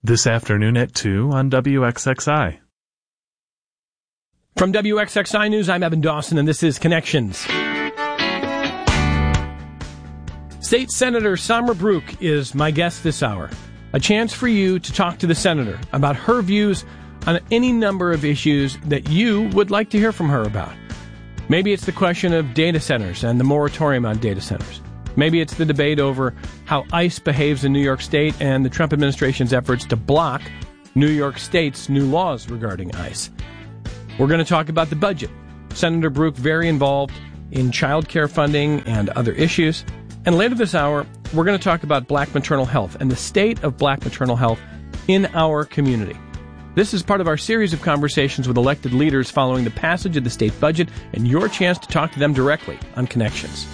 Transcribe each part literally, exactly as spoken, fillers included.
This afternoon at two on W X X I. From W X X I News, I'm Evan Dawson, and this is Connections. State Senator Samra Brook is my guest this hour. A chance for you to talk to the senator about her views on any number of issues that you would like to hear from her about. Maybe it's the question of data centers and the moratorium on data centers. Maybe it's the debate over how ICE behaves in New York State and the Trump administration's efforts to block New York State's new laws regarding ICE. We're going to talk about the budget. Senator Brook very involved in child care funding and other issues. And later this hour, we're going to talk about black maternal health and the state of black maternal health in our community. This is part of our series of conversations with elected leaders following the passage of the state budget and your chance to talk to them directly on Connections.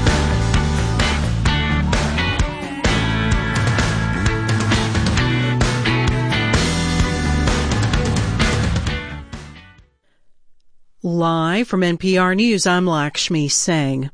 Live from N P R News, I'm Lakshmi Singh.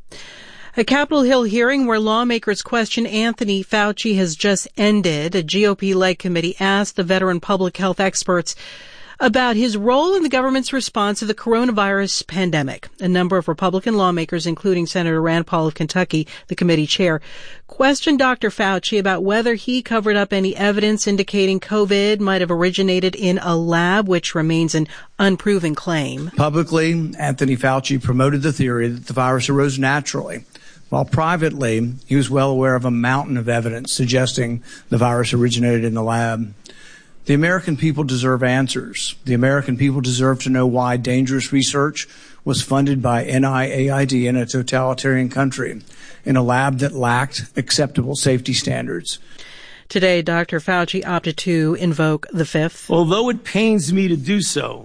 A Capitol Hill hearing where lawmakers question Anthony Fauci has just ended. A G O P-led committee asked the veteran public health experts about his role in the government's response to the coronavirus pandemic. A number of Republican lawmakers, including Senator Rand Paul of Kentucky, the committee chair, questioned Doctor Fauci about whether he covered up any evidence indicating COVID might have originated in a lab, which remains an unproven claim. Publicly, Anthony Fauci promoted the theory that the virus arose naturally, while privately, he was well aware of a mountain of evidence suggesting the virus originated in the lab. The American people deserve answers. The American people deserve to know why dangerous research was funded by N I A I D in a totalitarian country, in a lab that lacked acceptable safety standards. Today, Doctor Fauci opted to invoke the Fifth. Although it pains me to do so,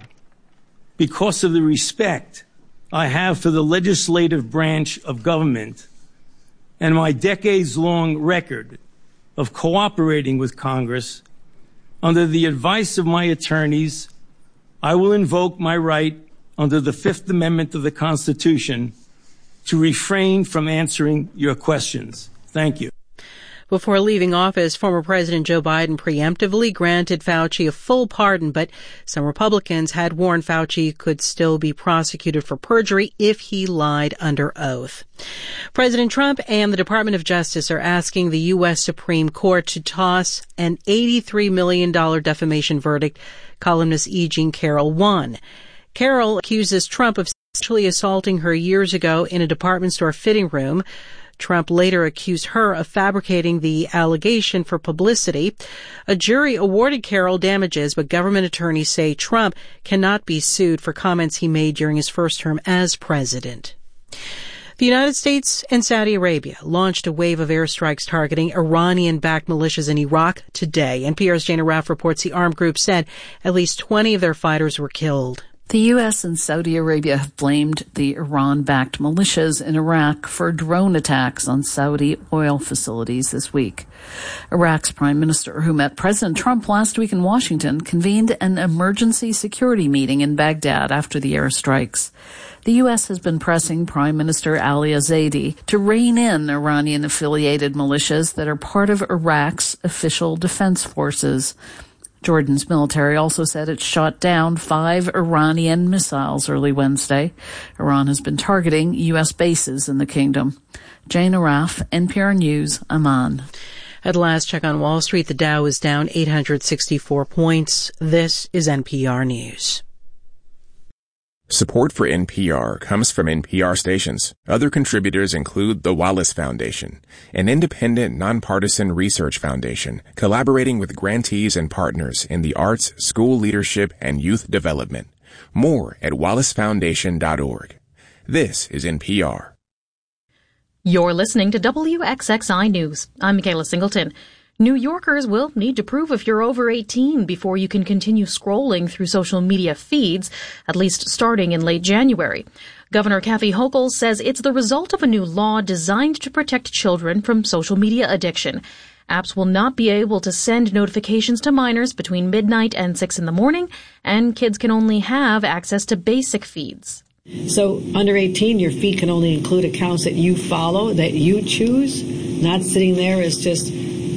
because of the respect I have for the legislative branch of government and my decades-long record of cooperating with Congress, under the advice of my attorneys, I will invoke my right under the Fifth Amendment of the Constitution to refrain from answering your questions. Thank you. Before leaving office, former President Joe Biden preemptively granted Fauci a full pardon, but some Republicans had warned Fauci could still be prosecuted for perjury if he lied under oath. President Trump and the Department of Justice are asking the U S Supreme Court to toss an eighty-three million dollars defamation verdict columnist E. Jean Carroll won. Carroll accuses Trump of sexually assaulting her years ago in a department store fitting room. Trump later accused her of fabricating the allegation for publicity. A jury awarded Carroll damages, but government attorneys say Trump cannot be sued for comments he made during his first term as president. The United States and Saudi Arabia launched a wave of airstrikes targeting Iranian-backed militias in Iraq today. N P R's Jana Raff reports the armed group said at least twenty of their fighters were killed. The U S and Saudi Arabia have blamed the Iran-backed militias in Iraq for drone attacks on Saudi oil facilities this week. Iraq's prime minister, who met President Trump last week in Washington, convened an emergency security meeting in Baghdad after the airstrikes. The U S has been pressing Prime Minister Ali Zaidi to rein in Iranian-affiliated militias that are part of Iraq's official defense forces. Jordan's military also said it shot down five Iranian missiles early Wednesday. Iran has been targeting U S bases in the kingdom. Jane Araf, N P R News, Amman. At last check on Wall Street, the Dow is down eight hundred sixty-four points. This is N P R News. Support for N P R comes from N P R stations. Other contributors include the Wallace Foundation, an independent, nonpartisan research foundation collaborating with grantees and partners in the arts, school leadership, and youth development. More at wallace foundation dot org. This is N P R. You're listening to W X X I News. I'm Michaela Singleton. New Yorkers will need to prove if you're over eighteen before you can continue scrolling through social media feeds, at least starting in late January. Governor Kathy Hochul says it's the result of a new law designed to protect children from social media addiction. Apps will not be able to send notifications to minors between midnight and six in the morning, and kids can only have access to basic feeds. So under eighteen, your feed can only include accounts that you follow, that you choose, not sitting there as just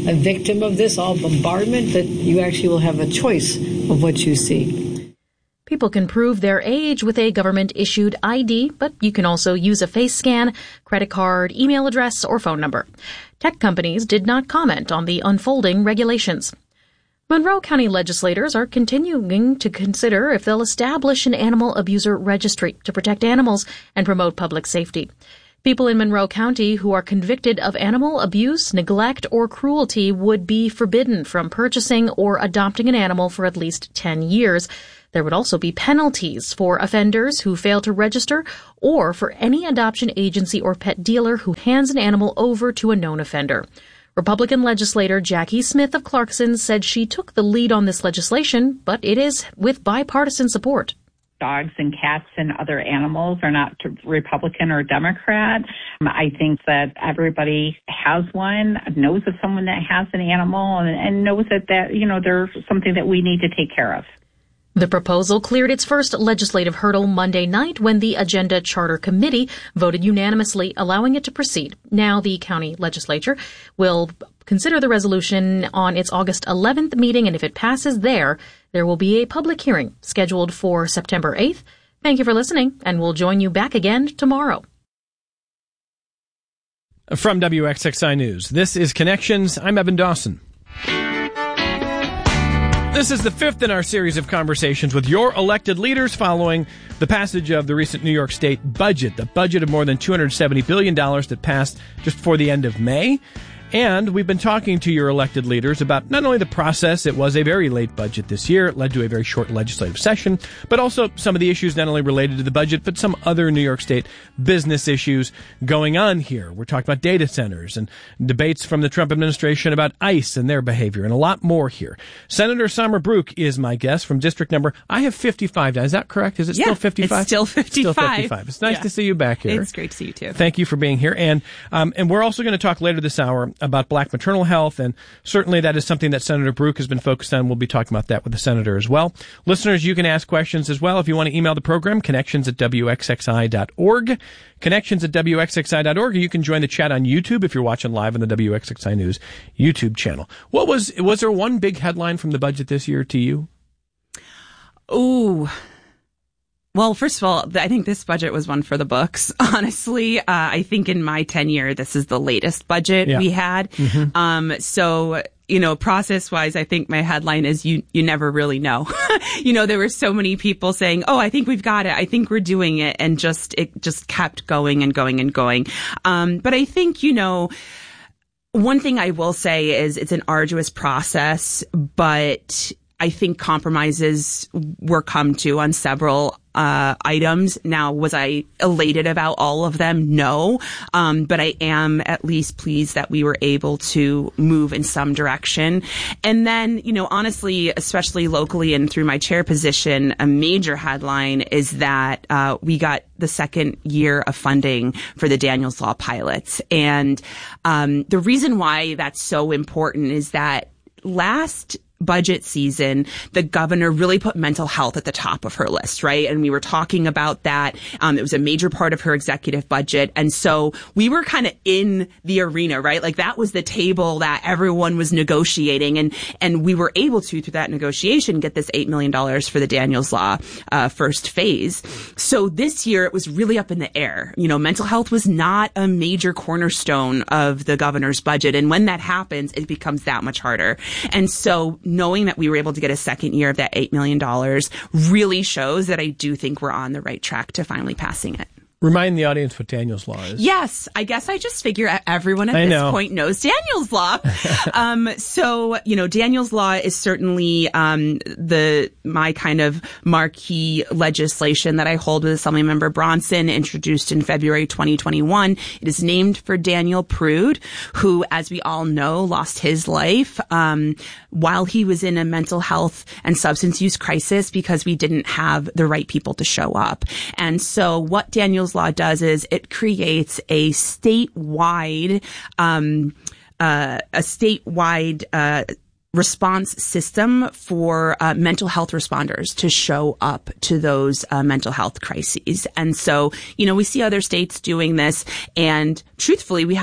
a victim of this, all bombardment, that you actually will have a choice of what you see. People can prove their age with a government-issued I D, but you can also use a face scan, credit card, email address, or phone number. Tech companies did not comment on the unfolding regulations. Monroe County legislators are continuing to consider if they'll establish an animal abuser registry to protect animals and promote public safety. People in Monroe County who are convicted of animal abuse, neglect, or cruelty would be forbidden from purchasing or adopting an animal for at least ten years. There would also be penalties for offenders who fail to register or for any adoption agency or pet dealer who hands an animal over to a known offender. Republican legislator Jackie Smith of Clarkson said she took the lead on this legislation, but it is with bipartisan support. Dogs and cats and other animals are not Republican or Democrat. I think that everybody has one, knows of someone that has an animal, and, and knows that, that, you know, they're something that we need to take care of. The proposal cleared its first legislative hurdle Monday night when the Agenda Charter Committee voted unanimously, allowing it to proceed. Now the county legislature will consider the resolution on its August eleventh meeting, and if it passes there, there will be a public hearing scheduled for September eighth. Thank you for listening, and we'll join you back again tomorrow. From W X X I News, this is Connections. I'm Evan Dawson. This is the fifth in our series of conversations with your elected leaders following the passage of the recent New York State budget, the budget of more than two hundred seventy billion dollars that passed just before the end of May. And we've been talking to your elected leaders about not only the process, it was a very late budget this year, it led to a very short legislative session, but also some of the issues not only related to the budget, but some other New York State business issues going on here. We're talking about data centers and debates from the Trump administration about ICE and their behavior and a lot more here. Senator Summer Brook is my guest from district number, I have fifty-five now. Is that correct? Is it yeah, still fifty-five? It's still fifty-five. Still fifty-five. It's nice yeah. to see you back here. It's great to see you too. Thank you for being here. And, um, and we're also going to talk later this hour about black maternal health, and certainly that is something that Senator Brook has been focused on. We'll be talking about that with the senator as well. Listeners, you can ask questions as well if you want to email the program, connections at W X X I dot org, connections at W X X I dot org, or you can join the chat on YouTube if you're watching live on the W X X I News YouTube channel. What was, was there one big headline from the budget this year to you? Ooh. Well, first of all, I think this budget was one for the books. Honestly, uh, I think in my tenure, this is the latest budget yeah. we had. Mm-hmm. Um, so, you know, process wise, I think my headline is you, you never really know. You know, there were so many people saying, oh, I think we've got it. I think we're doing it. And just, it just kept going and going and going. Um, but I think, you know, one thing I will say is it's an arduous process, but I think compromises were come to on several uh items. Now, was I elated about all of them? No. Um, but I am at least pleased that we were able to move in some direction. And then, you know, honestly, especially locally and through my chair position, a major headline is that uh we got the second year of funding for the Daniels Law pilots. And um the reason why that's so important is that last budget season, the governor really put mental health at the top of her list, right? And we were talking about that. Um, it was a major part of her executive budget. And so we were kind of in the arena, right? Like that was the table that everyone was negotiating. And, and we were able to, through that negotiation, get this eight million dollars for the Daniels Law, uh, first phase. So this year it was really up in the air. You know, mental health was not a major cornerstone of the governor's budget. And when that happens, it becomes that much harder. And so knowing that we were able to get a second year of that eight million dollars really shows that I do think we're on the right track to finally passing it. Remind the audience what Daniels Law is. Yes. I guess I just figure everyone at I this know. point knows Daniels Law. um, so, you know, Daniels Law is certainly, um, the, my kind of marquee legislation that I hold with Assemblymember Bronson, introduced in February twenty twenty-one. It is named for Daniel Prude, who, as we all know, lost his life, um, while he was in a mental health and substance use crisis because we didn't have the right people to show up. And so what Daniels Law does is it creates a statewide, um, uh, a statewide, uh, response system for uh, mental health responders to show up to those uh, mental health crises. And so, you know, we see other states doing this, and truthfully, we have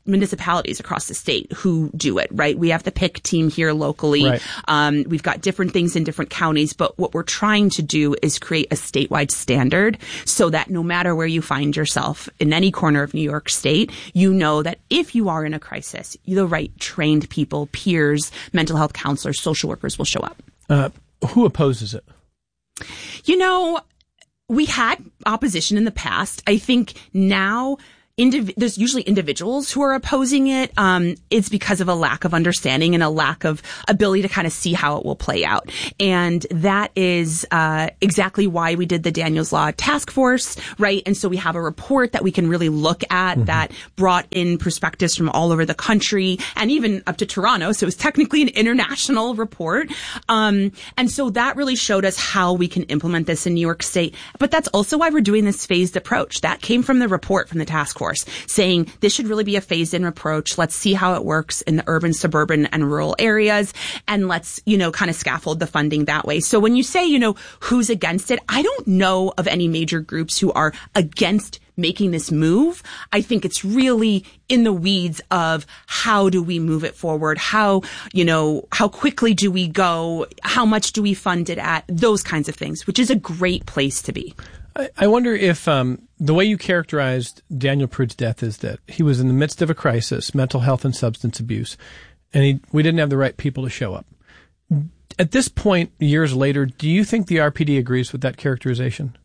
municipalities across the state who do it, right? We have the P I C team here locally. Right. Um, we've got different things in different counties, but what we're trying to do is create a statewide standard so that no matter where you find yourself in any corner of New York State, you know that if you are in a crisis, the right trained people, peers, mental health counselors, social workers will show up. Uh, who opposes it? You know, we had opposition in the past. I think now Indiv- there's usually individuals who are opposing it. Um, it's because of a lack of understanding and a lack of ability to kind of see how it will play out. And that is uh, exactly why we did the Daniels Law Task Force, right? And so we have a report that we can really look at mm-hmm. that brought in perspectives from all over the country and even up to Toronto. So it was technically an international report. Um, and so that really showed us how we can implement this in New York State. But that's also why we're doing this phased approach. That came from the report from the task force. Saying this should really be a phased-in approach. Let's see how it works in the urban, suburban, and rural areas, and let's, you know, kind of scaffold the funding that way. So when you say, you know, who's against it, I don't know of any major groups who are against making this move. I think it's really in the weeds of how do we move it forward? How, you know, how quickly do we go? How much do we fund it at? Those kinds of things, which is a great place to be. I, I wonder if um, the way you characterized Daniel Prude's death is that he was in the midst of a crisis, mental health and substance abuse, and he, we didn't have the right people to show up. At this point, years later, do you think the R P D agrees with that characterization?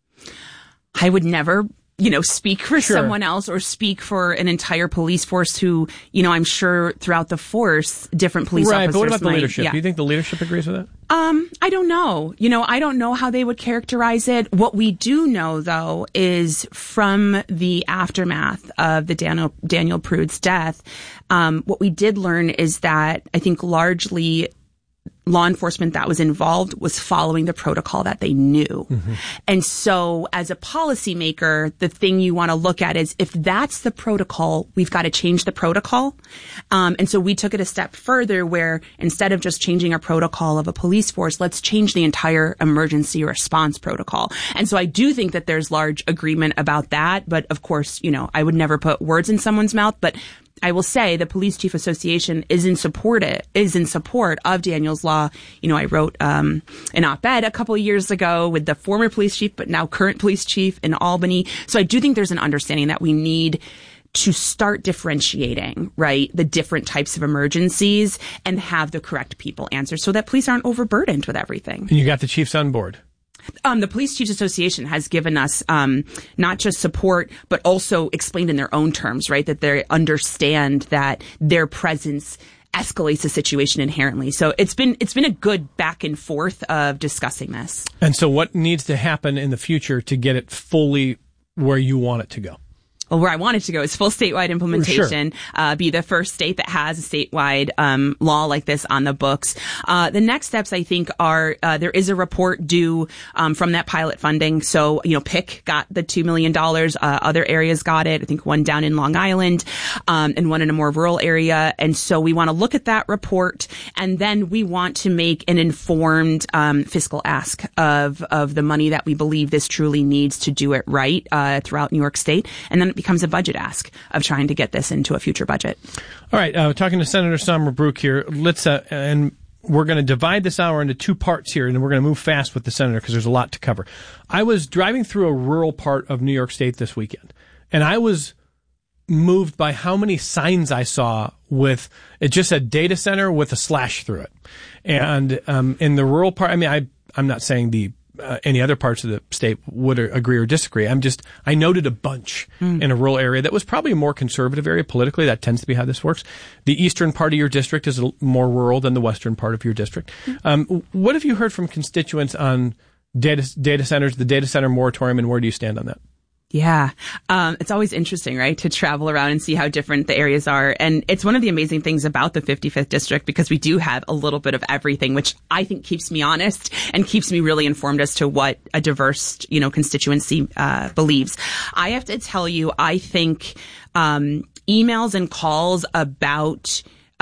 I would never, you know, speak for Sure. someone else or speak for an entire police force who, you know, I'm sure throughout the force, different police right, officers but what about the might, leadership? Yeah. Do you think the leadership agrees with that? Um, I don't know. You know, I don't know how they would characterize it. What we do know, though, is from the aftermath of the Daniel, Daniel Prude's death, um, what we did learn is that I think largely law enforcement that was involved was following the protocol that they knew. Mm-hmm. And so as a policymaker, the thing you want to look at is if that's the protocol, we've got to change the protocol. Um, and so we took it a step further where instead of just changing our protocol of a police force, let's change the entire emergency response protocol. And so I do think that there's large agreement about that. But of course, you know, I would never put words in someone's mouth, but I will say the Police Chief Association is in support it, is in support of Daniel's Law. You know, I wrote um, an op-ed a couple of years ago with the former police chief, but now current police chief in Albany. So I do think there's an understanding that we need to start differentiating, right, the different types of emergencies and have the correct people answer so that police aren't overburdened with everything. And you got the chiefs on board. Um, the Police Chiefs Association has given us um, not just support, but also explained in their own terms, right, that they understand that their presence escalates the situation inherently. So it's been it's been a good back and forth of discussing this. And so what needs to happen in the future to get it fully where you want it to go? Well, where I want it to go is full statewide implementation, Sure. uh, be the first state that has a statewide um, law like this on the books. Uh, the next steps, I think, are uh, there is a report due um, from that pilot funding. So, you know, P I C got the two million dollars. Uh, other areas got it. I think one down in Long Island um, and one in a more rural area. And so we want to look at that report, and then we want to make an informed um, fiscal ask of, of the money that we believe this truly needs to do it right uh, throughout New York State. And then it becomes a budget ask of trying to get this into a future budget. All right. Uh, talking to Senator Samara Brouk here. Let's, uh, and we're going to divide this hour into two parts here, and we're going to move fast with the senator because there's a lot to cover. I was driving through a rural part of New York State this weekend, and I was moved by how many signs I saw with, it just said data center with a slash through it. And, um, in the rural part, I mean, I, I'm not saying the, Uh, any other parts of the state would agree or disagree. I'm just, I noted a bunch mm. in a rural area that was probably a more conservative area politically. That tends to be how this works. The eastern part of your district is more rural than the western part of your district. Mm. Um, what have you heard from constituents on data, data centers, the data center moratorium, and where do you stand on that? Yeah. Um, it's always interesting, right, to travel around and see how different the areas are. And it's one of the amazing things about the fifty-fifth district because we do have a little bit of everything, which I think keeps me honest and keeps me really informed as to what a diverse, you know, constituency uh, believes. I have to tell you, I think um, emails and calls about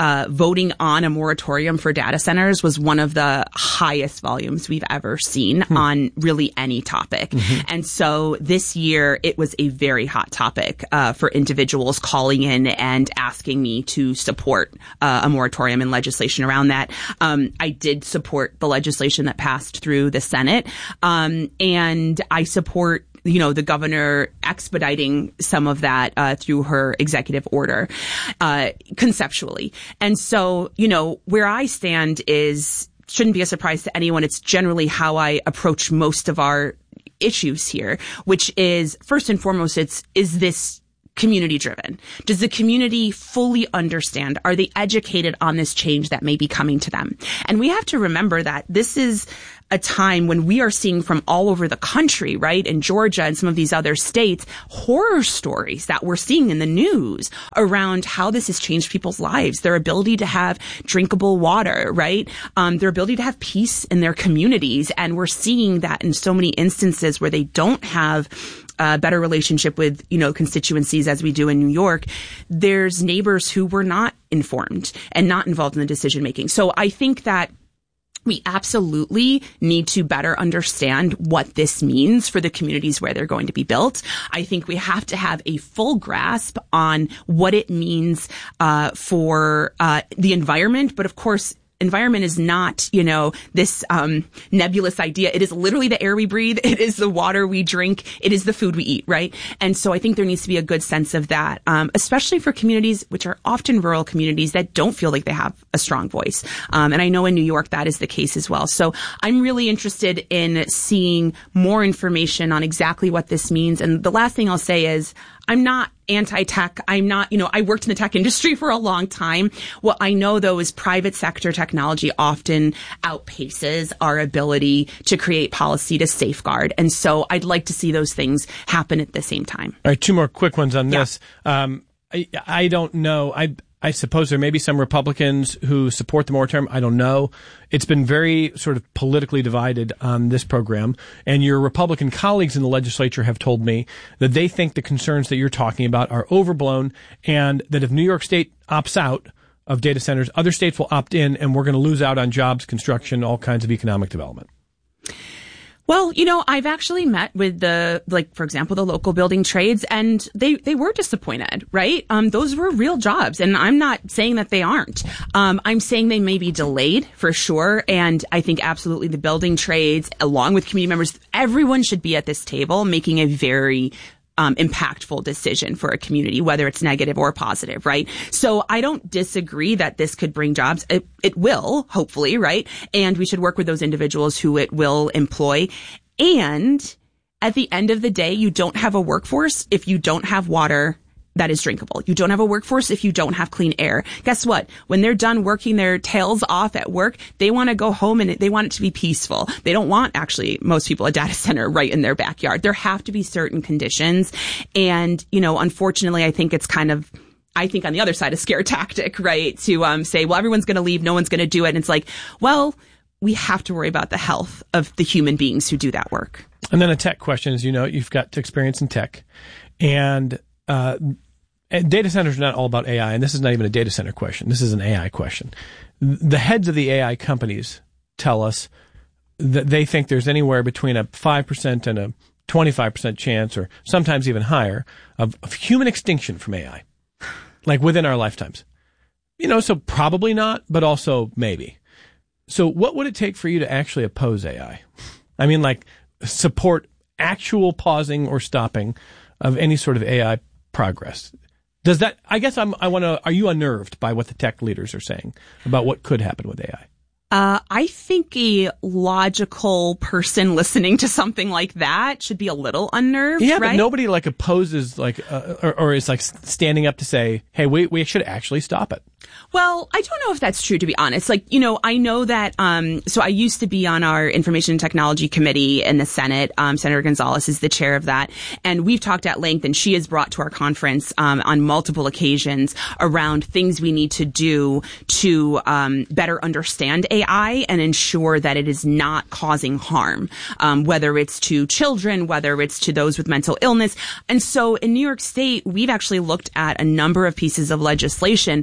uh, voting on a moratorium for data centers was one of the highest volumes we've ever seen hmm. on really any topic. Mm-hmm. And so this year it was a very hot topic uh, for individuals calling in and asking me to support uh, a moratorium and legislation around that. Um, I did support the legislation that passed through the Senate, um, and I support you know, the governor expediting some of that uh, through her executive order, uh, conceptually. And so, you know, where I stand is, shouldn't be a surprise to anyone. It's generally how I approach most of our issues here, which is, first and foremost, it's, is this community driven? Does the community fully understand? Are they educated on this change that may be coming to them? And we have to remember that this is a time when we are seeing from all over the country, right, in Georgia and some of these other states, horror stories that we're seeing in the news around how this has changed people's lives, their ability to have drinkable water, right, um, their ability to have peace in their communities. And we're seeing that in so many instances where they don't have a better relationship with, you know, constituencies as we do in New York. There's neighbors who were not informed and not involved in the decision making. So I think that we absolutely need to better understand what this means for the communities where they're going to be built. I think we have to have a full grasp on what it means uh, for uh, the environment, but of course, environment is not, you know, this um nebulous idea. It is literally the air we breathe. It is the water we drink. It is the food we eat, right? And so I think there needs to be a good sense of that, um, especially for communities which are often rural communities that don't feel like they have a strong voice. Um, and I know in New York that is the case as well. So I'm really interested in seeing more information on exactly what this means. And the last thing I'll say is, I'm not anti-tech. I'm not, you know, I worked in the tech industry for a long time. What I know, though, is private sector technology often outpaces our ability to create policy to safeguard. And so I'd like to see those things happen at the same time. All right, two more quick ones on yeah. this. Um, I, I don't know. I I suppose there may be some Republicans who support the moratorium. I don't know. It's been very sort of politically divided on this program. And your Republican colleagues in the legislature have told me that they think the concerns that you're talking about are overblown, and that if New York State opts out of data centers, other states will opt in, and we're going to lose out on jobs, construction, all kinds of economic development. Well, you know, I've actually met with the, like, for example, the local building trades, and they, they were disappointed, right? Um, those were real jobs, and I'm not saying that they aren't. Um, I'm saying they may be delayed for sure, and I think absolutely the building trades, along with community members, everyone should be at this table making a very Um, impactful decision for a community, whether it's negative or positive, right? So I don't disagree that this could bring jobs. It, it will, hopefully, right? And we should work with those individuals who it will employ. And at the end of the day, you don't have a workforce if you don't have water that is drinkable. You don't have a workforce if you don't have clean air. Guess what? When they're done working their tails off at work, they want to go home and they want it to be peaceful. They don't want, actually, most people, a data center right in their backyard. There have to be certain conditions. And, you know, unfortunately, I think it's kind of, I think on the other side, a scare tactic, right? To um, say, well, everyone's going to leave. No one's going to do it. And it's like, well, we have to worry about the health of the human beings who do that work. And then a tech question, as you know, you've got experience in tech. And Uh, data centers are not all about A I, and this is not even a data center question. This is an A I question. The heads of the A I companies tell us that they think there's anywhere between a five percent and a twenty-five percent chance, or sometimes even higher, of, of human extinction from A I, like within our lifetimes. You know, so probably not, but also maybe. So what would it take for you to actually oppose A I? I mean, like, support actual pausing or stopping of any sort of A I progress. Does that, I guess I'm, I want to, are you unnerved by what the tech leaders are saying about what could happen with A I? Uh, I think a logical person listening to something like that should be a little unnerved, yeah, right? But nobody like opposes, like, uh, or, or is like standing up to say, hey, we, we should actually stop it. Well, I don't know if that's true, to be honest. Like, you know, I know that, um, so I used to be on our Information and Technology Committee in the Senate. Um, Senator Gonzalez is the chair of that. And we've talked at length, and she has brought to our conference, um, on multiple occasions around things we need to do to, um, better understand A I and ensure that it is not causing harm, um, whether it's to children, whether it's to those with mental illness. And so in New York State, we've actually looked at a number of pieces of legislation around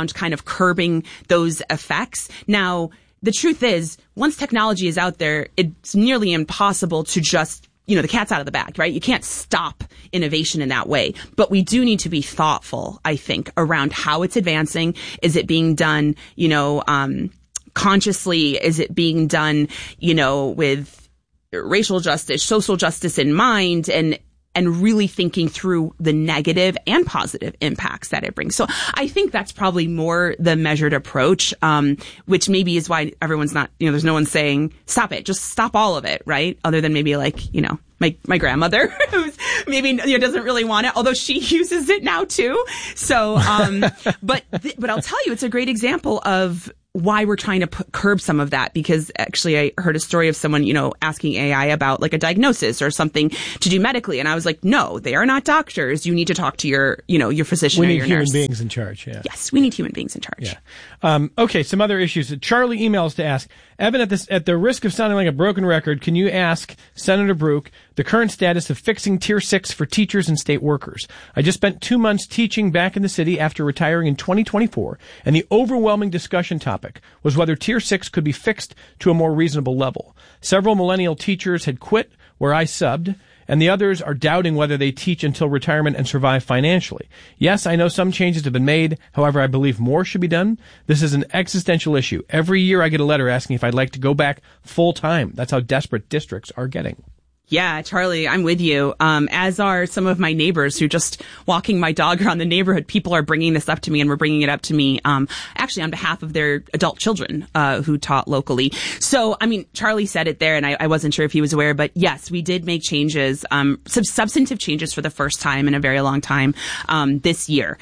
around kind of curbing those effects. Now, the truth is, once technology is out there, it's nearly impossible to just, you know, the cat's out of the bag, right? You can't stop innovation in that way. But we do need to be thoughtful, I think, around how it's advancing. Is it being done, you know, um, consciously? Is it being done, you know, with racial justice, social justice in mind, and and really thinking through the negative and positive impacts that it brings. So I think that's probably more the measured approach, um, which maybe is why everyone's not, you know, there's no one saying, stop it, just stop all of it, right? Other than maybe like, you know, my, my grandmother, who's maybe, you know, doesn't really want it, although she uses it now too. So, um, but, th- but I'll tell you, it's a great example of why we're trying to p- curb some of that, because actually I heard a story of someone, you know, asking A I about like a diagnosis or something to do medically. And I was like, no, they are not doctors. You need to talk to your, you know, your physician we or need your human nurse. beings in charge. Yeah. Yes, we need human beings in charge. Yeah. Um, okay. Some other issues. Charlie emails to ask, Evan, at this, at the risk of sounding like a broken record, can you ask Senator Brook the current status of fixing Tier six for teachers and state workers? I just spent two months teaching back in the city after retiring in twenty twenty-four, and the overwhelming discussion topic was whether Tier six could be fixed to a more reasonable level. Several millennial teachers had quit where I subbed, and the others are doubting whether they teach until retirement and survive financially. Yes, I know some changes have been made. However, I believe more should be done. This is an existential issue. Every year I get a letter asking if I'd like to go back full time. That's how desperate districts are getting. Yeah, Charlie, I'm with you. Um, as are some of my neighbors who just walking my dog around the neighborhood, people are bringing this up to me, and we're bringing it up to me, um, actually on behalf of their adult children, uh, who taught locally. So, I mean, Charlie said it there, and I, I wasn't sure if he was aware, but yes, we did make changes, um, some substantive changes for the first time in a very long time, um, this year.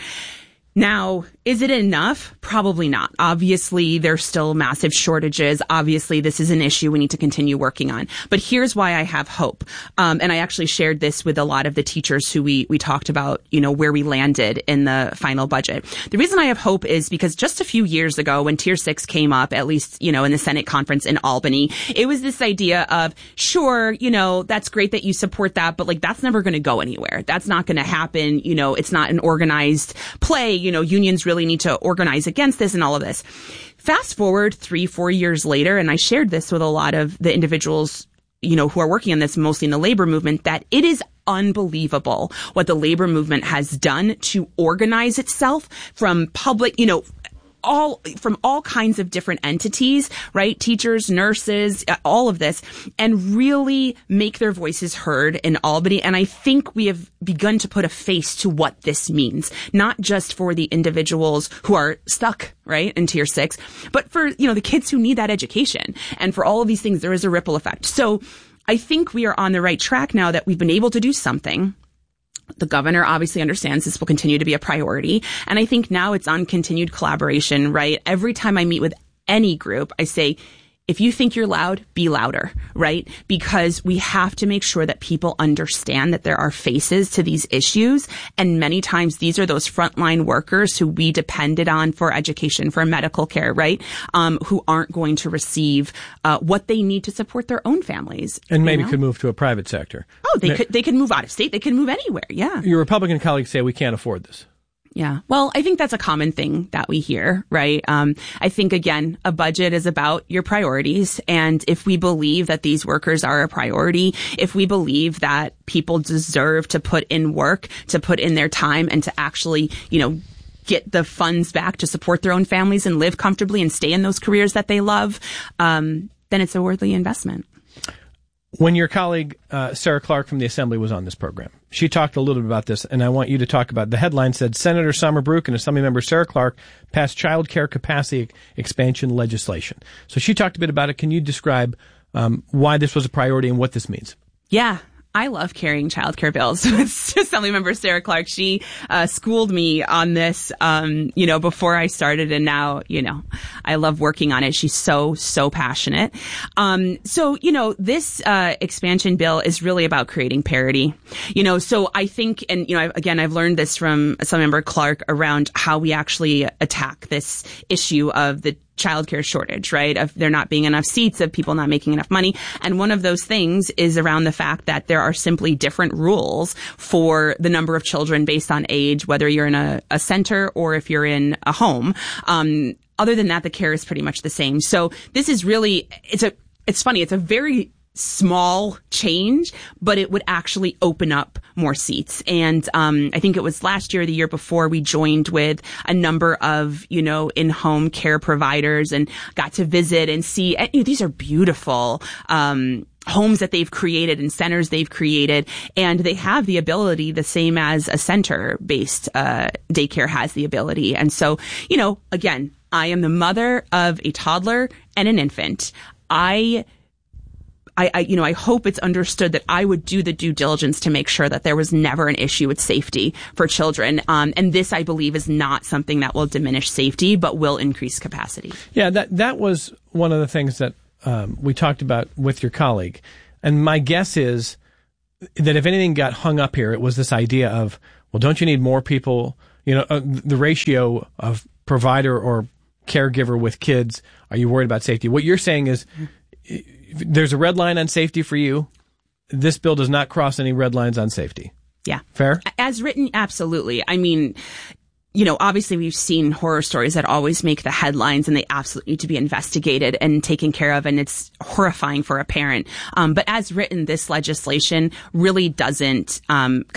Now, is it enough? Probably not. Obviously, there's still massive shortages. Obviously, this is an issue we need to continue working on. But here's why I have hope. Um, and I actually shared this with a lot of the teachers who we, we talked about, you know, where we landed in the final budget. The reason I have hope is because just a few years ago when Tier six came up, at least, you know, in the Senate conference in Albany, it was this idea of, sure, you know, that's great that you support that, but like, that's never going to go anywhere. That's not going to happen. You know, it's not an organized play. You know, unions really need to organize against this and all of this. Fast forward three, four years later, and I shared this with a lot of the individuals, you know, who are working on this, mostly in the labor movement, that it is unbelievable what the labor movement has done to organize itself from public, you know, all from all kinds of different entities, right? Teachers, nurses, all of this, and really make their voices heard in Albany. And I think we have begun to put a face to what this means, not just for the individuals who are stuck, right, in Tier six, but for, you know, the kids who need that education. And for all of these things, there is a ripple effect. So I think we are on the right track now that we've been able to do something. The governor obviously understands this will continue to be a priority. And I think now it's on continued collaboration, right? Every time I meet with any group, I say, if you think you're loud, be louder, right? Because we have to make sure that people understand that there are faces to these issues. And many times these are those frontline workers who we depended on for education, for medical care, right? Um, who aren't going to receive uh, what they need to support their own families. And maybe you know? could move to a private sector. Oh, they Ma- could, they could move out of state. They could move anywhere. Yeah. Your Republican colleagues say we can't afford this. Yeah. Well, I think that's a common thing that we hear, right? Um, I think, again, a budget is about your priorities. And if we believe that these workers are a priority, if we believe that people deserve to put in work, to put in their time, and to actually, you know, get the funds back to support their own families and live comfortably and stay in those careers that they love, um, then it's a worthy investment. When your colleague, uh, Sarah Clark from the Assembly was on this program, she talked a little bit about this, and I want you to talk about, the headline said, Senator Summer Brook and Assemblymember Sarah Clark passed child care capacity expansion legislation. So she talked a bit about it. Can you describe um, why this was a priority and what this means? Yeah. I love carrying childcare bills with Assemblymember Sarah Clark. She uh, schooled me on this, um, you know, before I started, and now, you know, I love working on it. She's so, so passionate. Um, so, you know, this uh, expansion bill is really about creating parity. You know, so I think, and, you know, I've, again, I've learned this from Assemblymember Clark around how we actually attack this issue of the childcare shortage, right? Of there not being enough seats, of people not making enough money. And one of those things is around the fact that there are simply different rules for the number of children based on age, whether you're in a, a center or if you're in a home. Um, other than that, the care is pretty much the same. So this is really, it's a, it's funny. It's a very small change, but it would actually open up more seats. And um, I think it was last year or the year before we joined with a number of, you know, in-home care providers and got to visit and see. And, you know, these are beautiful um homes that they've created and centers they've created, and they have the ability, the same as a center-based uh daycare has the ability. And so, you know, again, I am the mother of a toddler and an infant. I I, I, you know, I hope it's understood that I would do the due diligence to make sure that there was never an issue with safety for children. Um, and this, I believe, is not something that will diminish safety, but will increase capacity. Yeah, that that was one of the things that um, we talked about with your colleague. And my guess is that if anything got hung up here, it was this idea of, well, don't you need more people? You know, uh, the ratio of provider or caregiver with kids. Are you worried about safety? What you're saying is, there's a red line on safety for you. This bill does not cross any red lines on safety. Yeah. Fair? As written, absolutely. I mean, you know, obviously we've seen horror stories that always make the headlines, and they absolutely need to be investigated and taken care of, and it's horrifying for a parent. Um, but as written, this legislation really doesn't um